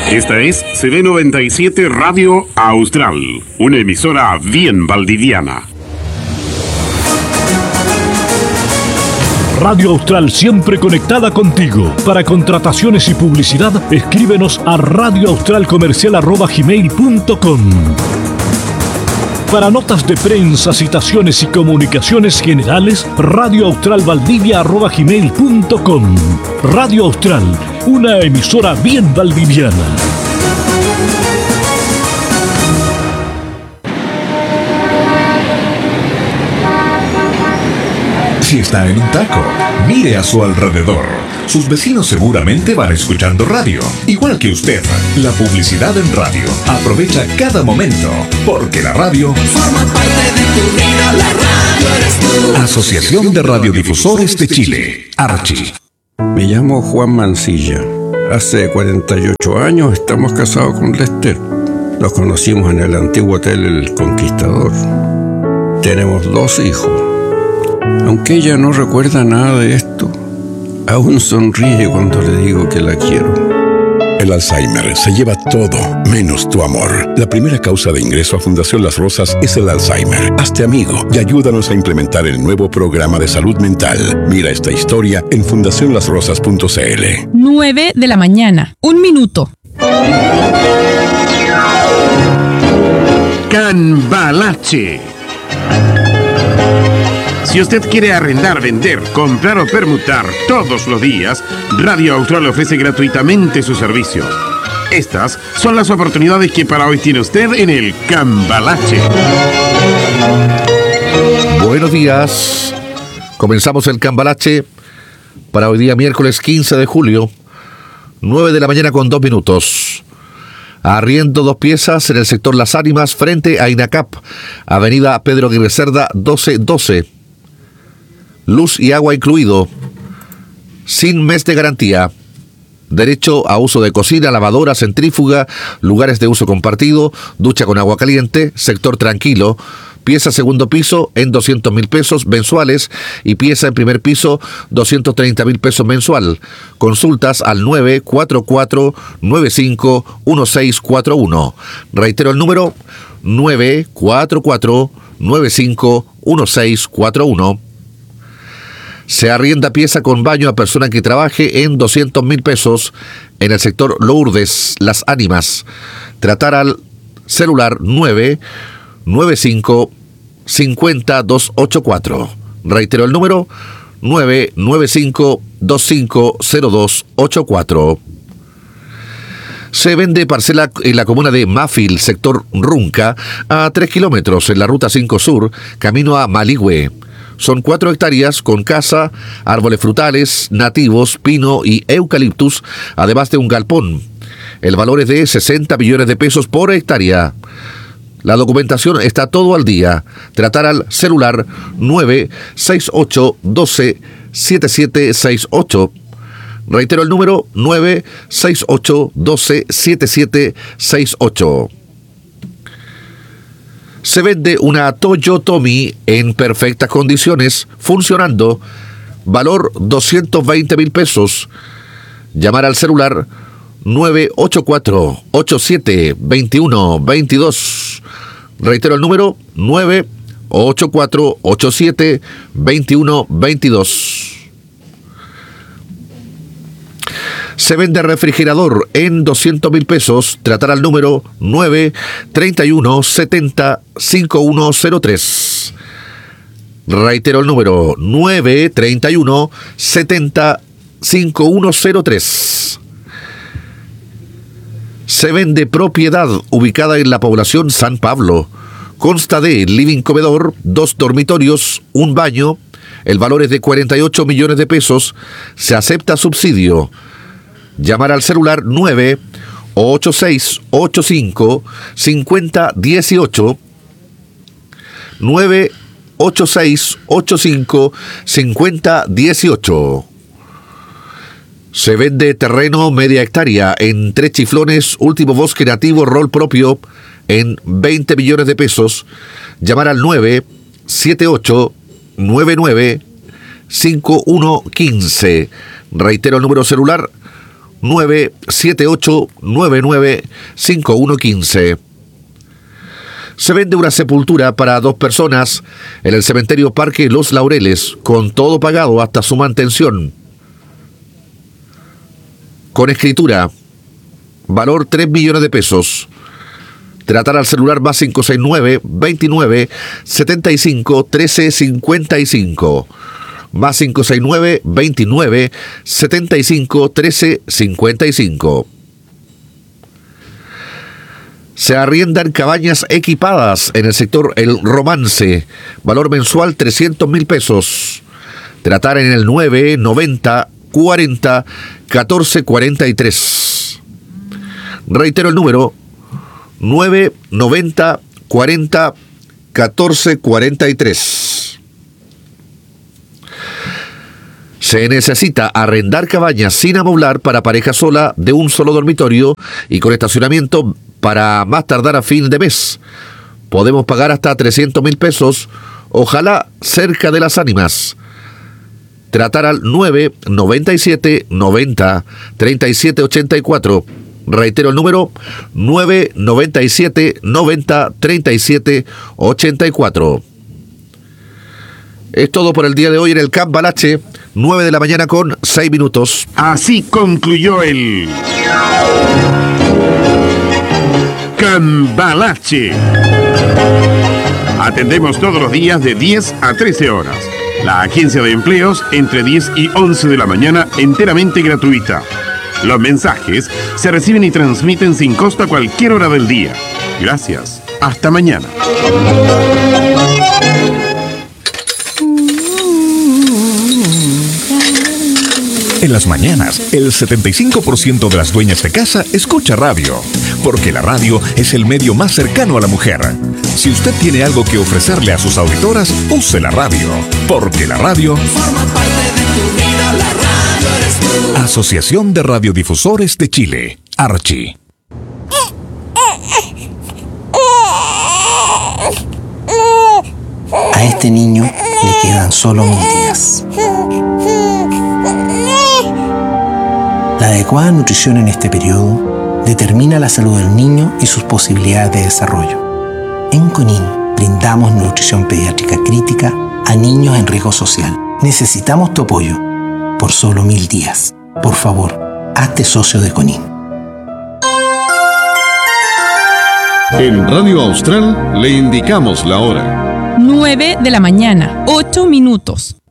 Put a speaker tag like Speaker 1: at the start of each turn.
Speaker 1: Esta es CB97 Radio Austral, una emisora bien valdiviana.
Speaker 2: Radio Austral, siempre conectada contigo. Para contrataciones y publicidad, escríbenos a radioaustralcomercial@gmail.com. Para notas de prensa, citaciones y comunicaciones generales, radioaustralvaldivia@gmail.com. Radio Austral, una emisora bien valdiviana.
Speaker 3: Si está en un taco, mire a su alrededor. Sus vecinos seguramente van escuchando radio. Igual que usted, la publicidad en radio. Aprovecha cada momento, porque la radio
Speaker 4: forma parte de tu vida. La radio eres tú.
Speaker 3: Asociación de Radiodifusores de Chile, Archi.
Speaker 5: Me llamo Juan Mancilla. Hace 48 años estamos casados con Lester. Nos conocimos en el antiguo hotel El Conquistador. Tenemos 2 hijos. Aunque ella no recuerda nada de esto, aún sonríe cuando le digo que la quiero.
Speaker 6: El Alzheimer se lleva todo, menos tu amor. La primera causa de ingreso a Fundación Las Rosas es el Alzheimer. Hazte amigo y ayúdanos a implementar el nuevo programa de salud mental. Mira esta historia en fundacionlasrosas.cl.
Speaker 7: 9 de la mañana, 1 minuto.
Speaker 1: Cambalache. Si usted quiere arrendar, vender, comprar o permutar todos los días, Radio Austral ofrece gratuitamente su servicio. Estas son las oportunidades que para hoy tiene usted en el Cambalache.
Speaker 8: Buenos días. Comenzamos el Cambalache para hoy día miércoles 15 de julio, 9 de la mañana con 2 minutos. Arriendo 2 piezas en el sector Las Ánimas frente a INACAP, avenida Pedro Aguirre Cerda 1212. Luz y agua incluido, sin mes de garantía. Derecho a uso de cocina, lavadora, centrífuga, lugares de uso compartido, ducha con agua caliente, sector tranquilo. Pieza segundo piso en 200.000 pesos mensuales y pieza en primer piso 230.000 pesos mensual. Consultas al 944-951641. Reitero el número 944-951641. Se arrienda pieza con baño a persona que trabaje en 200.000 pesos en el sector Lourdes, Las Ánimas. Tratar al celular 995-50284. Reitero el número 995-250284. Se vende parcela en la comuna de Mafil, sector Runca, a 3 kilómetros en la ruta 5 Sur, camino a Maligüe. Son 4 hectáreas con casa, árboles frutales, nativos, pino y eucaliptus, además de un galpón. El valor es de 60 millones de pesos por hectárea. La documentación está todo al día. Tratar al celular 968-12-7768. Reitero el número 968-12-7768. Se vende una Toyotomi en perfectas condiciones, funcionando, valor 220.000 pesos. Llamar al celular 984-87-2122. Reitero el número 984-87-2122. Se vende refrigerador en 200.000 pesos. Tratar al número 931-70-5103. Reitero el número 931-70-5103. Se vende propiedad ubicada en la población San Pablo. Consta de living comedor, 2 dormitorios, 1 baño. El valor es de 48 millones de pesos. Se acepta subsidio. Llamar al celular 98685-5018. 98685-5018. Se vende terreno media hectárea en 3 Chiflones, último bosque nativo, rol propio, en 20 millones de pesos. Llamar al 978-99-5115. Reitero el número celular 978-995115. Se vende una sepultura para 2 personas en el cementerio Parque Los Laureles, con todo pagado hasta su mantención. Con escritura, valor 3 millones de pesos. Tratar al celular más 569-29-75-1355. Más 569-29-75-1355. Se arriendan cabañas equipadas en el sector El Romance. Valor mensual 300.000 pesos. Tratar en el 990-40-1443. Reitero el número: 990-40-1443. Se necesita arrendar cabañas sin amoblar para pareja sola de un solo dormitorio y con estacionamiento para más tardar a fin de mes. Podemos pagar hasta 300.000 pesos, ojalá cerca de Las Ánimas. Tratar al 997-90-3784. Reitero el número: 997-90-3784. Es todo por el día de hoy en el Cambalache, 9 de la mañana con 6 minutos.
Speaker 1: Así concluyó el Cambalache. Atendemos todos los días de 10 a 13 horas. La agencia de empleos entre 10 y 11 de la mañana, enteramente gratuita. Los mensajes se reciben y transmiten sin costo a cualquier hora del día. Gracias. Hasta mañana.
Speaker 3: En las mañanas, el 75% de las dueñas de casa escucha radio, porque la radio es el medio más cercano a la mujer. Si usted tiene algo que ofrecerle a sus auditoras, use la radio, porque la radio
Speaker 4: forma parte de tu vida, la radio eres tú.
Speaker 3: Asociación de Radiodifusores de Chile, Archi.
Speaker 9: A este niño le quedan solo 1000 días. La adecuada nutrición en este periodo determina la salud del niño y sus posibilidades de desarrollo. En CONIN brindamos nutrición pediátrica crítica a niños en riesgo social. Necesitamos tu apoyo por solo 1000 días. Por favor, hazte socio de CONIN.
Speaker 10: En Radio Austral le indicamos la hora.
Speaker 7: 9 de la mañana, 8 minutos.